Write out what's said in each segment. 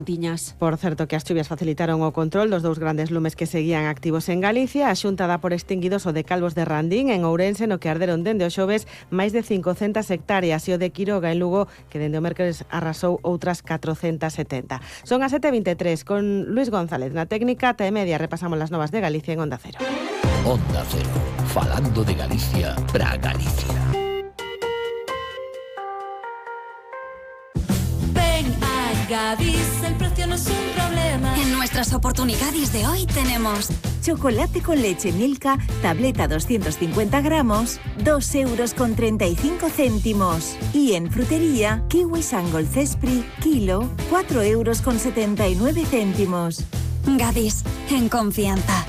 Tiñas. Por certo que as chuvias facilitaron o control dos dous grandes lumes que seguían activos en Galicia. A Xunta dá por extinguidos o de Calvos de Randín en Ourense, no que arderon dende o xoves máis de 500 hectáreas, e o de Quiroga en Lugo, que dende o mércores arrasou outras 470. Son as 7:23 con Luis González na técnica. Ata e media repasamos las novas de Galicia en Onda Cero. Onda Cero, falando de Galicia para Galicia. Gadis, el precio no es un problema. En nuestras oportunidades de hoy tenemos chocolate con leche Milka, tableta 250 gramos, 2,35 €. Y en frutería, kiwi Sangol Cespri, kilo, 4,79 €. Gadis, en confianza.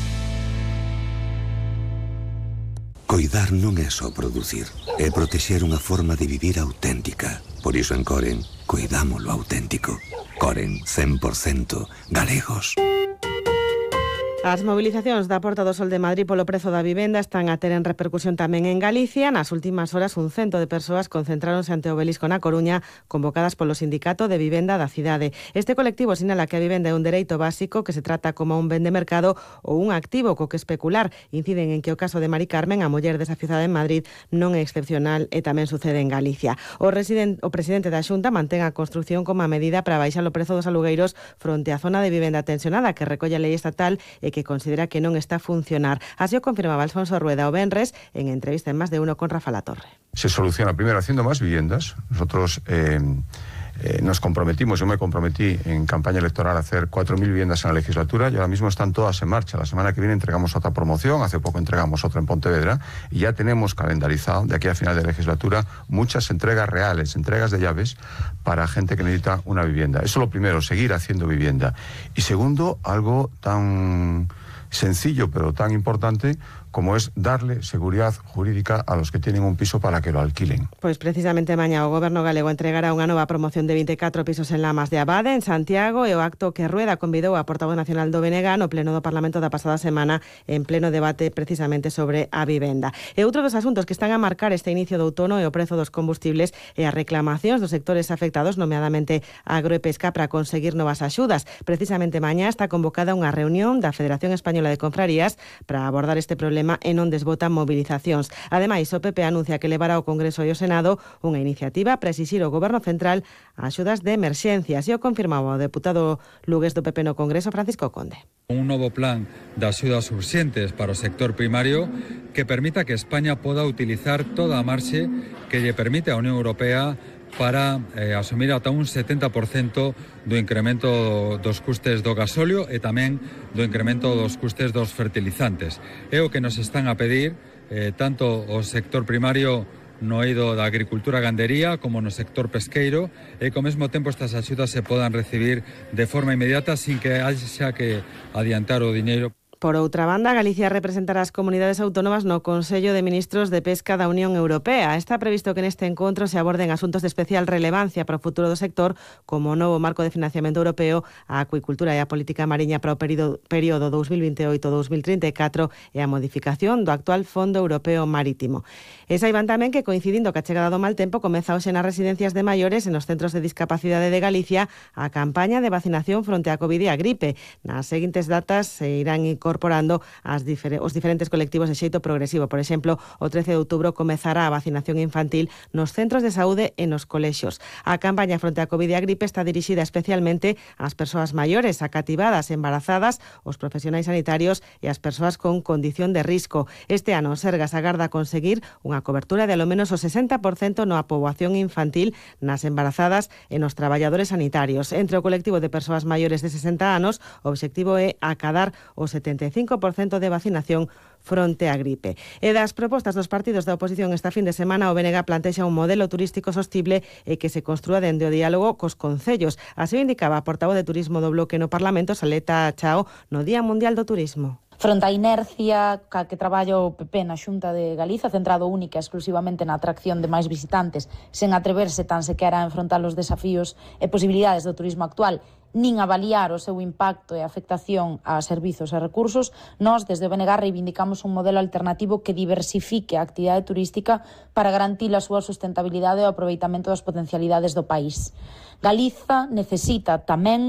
Coidar non é só producir, é protexer unha forma de vivir auténtica. Por iso en Coren, coidamos lo auténtico. Coren, 100% galegos. As mobilizacións da Porta do Sol de Madrid polo prezo da vivenda están a ter en repercusión tamén en Galicia. Nas últimas horas, un cento de persoas concentráronse ante o Obelisco na Coruña, convocadas polo Sindicato de Vivenda da cidade. Este colectivo sinala que a vivenda é un dereito básico, que se trata como un ben de mercado ou un activo co que especular. Inciden en que o caso de Mari Carmen, a muller desafiuzada en Madrid, non é excepcional e tamén sucede en Galicia. O presidente da Xunta mantén a construción como a medida para baixar o prezo dos alugueiros fronte á zona de vivenda tensionada que recolle a lei estatal e que considera que non está a funcionar. Así o confirmaba Alfonso Rueda o venres en entrevista en Más de Uno con Rafa Latorre. Se soluciona primero haciendo más viviendas. Nosotros nos comprometimos, yo me comprometí en campaña electoral a hacer 4.000 viviendas en la legislatura y ahora mismo están todas en marcha. La semana que viene entregamos otra promoción, hace poco entregamos otra en Pontevedra y ya tenemos calendarizado de aquí a final de legislatura muchas entregas reales, entregas de llaves para gente que necesita una vivienda. Eso es lo primero, seguir haciendo vivienda. Y segundo, algo tan sencillo pero tan importante como es darle seguridad jurídica a los que tienen un piso para que lo alquilen. Pois precisamente mañá o Goberno galego entregará unha nova promoción de 24 pisos en Lamas de Abade, en Santiago, e o acto que Rueda convidou a portavoz nacional do BNG no pleno do Parlamento da pasada semana, en pleno debate precisamente sobre a vivenda. E outro dos asuntos que están a marcar este inicio do outono é o prezo dos combustibles e as reclamacións dos sectores afectados, nomeadamente agro e pesca, para conseguir novas axudas. Precisamente mañá está convocada unha reunión da Federación Española de Confrarías para abordar este problema e non desbotan movilizacións. Ademais, o PP anuncia que levará ao Congreso e ao Senado unha iniciativa para exixir ao Goberno Central axudas de emerxencias, e o confirmaba o deputado lugués do PP no Congreso, Francisco Conde. Un novo plan de axudas urxentes para o sector primario que permita que España poda utilizar toda a marxe que lle permite a Unión Europea para asumir ata un 70% do incremento dos custes do gasóleo e tamén do incremento dos custes dos fertilizantes. É o que nos están a pedir tanto o sector primario no eido da agricultura e gandería como no sector pesqueiro, e que ao mesmo tempo estas axudas se podan recibir de forma inmediata sin que haxa que adiantar o diñeiro. Por outra banda, Galicia representará as comunidades autónomas no Consello de Ministros de Pesca da Unión Europea. Está previsto que neste encontro se aborden asuntos de especial relevancia para o futuro do sector, como o novo marco de financiamento europeo, a acuicultura e a política mariña para o período 2028-2034 e a modificación do actual Fondo Europeo Marítimo. E saiban tamén que, coincidindo que a chegada do mal tempo, comeza hoxe nas residencias de maiores e nos centros de discapacidade de Galicia a campaña de vacinación fronte á Covid e a gripe. Nas seguintes datas se irán incorporando os diferentes colectivos de xeito progresivo. Por exemplo, o 13 de outubro comezará a vacinación infantil nos centros de saúde e nos colexios. A campaña fronte á Covid e a gripe está dirixida especialmente ás persoas maiores, a cativadas, embarazadas, os profesionais sanitarios e as persoas con condición de risco. Este ano, Sergas agarda conseguir unha cobertura de ao menos o 60% na poboación infantil, nas embarazadas e nos traballadores sanitarios. Entre o colectivo de persoas maiores de 60 anos, o obxectivo é acadar o 75% de vacinación fronte á gripe. E das propostas dos partidos da oposición esta fin de semana, o BNG plantexa un modelo turístico sostible e que se construa dende o diálogo cos concellos. Así o indicaba a portavoz de Turismo do Bloque no Parlamento, Saleta Chao, no Día Mundial do Turismo. Fronte á inercia ca que traballa o PP na Xunta de Galiza, centrado única e exclusivamente na atracción de máis visitantes, sen atreverse tan sequera a enfrontar os desafíos e posibilidades do turismo actual, nin avaliar o seu impacto e afectación a servizos e recursos, nós, desde o BNG, reivindicamos un modelo alternativo que diversifique a actividade turística para garantir a súa sustentabilidade e o aproveitamento das potencialidades do país. Galiza necesita tamén